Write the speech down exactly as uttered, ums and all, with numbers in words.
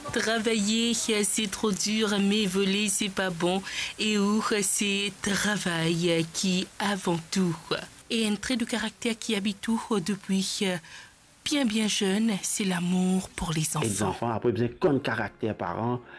Travailler, c'est trop dur, mais voler, c'est pas bon. Et où c'est travail qui avant tout. Et un trait de caractère qui habite tout depuis bien bien jeune, c'est l'amour pour les enfants. Et les enfants, après, besoin de caractère parents.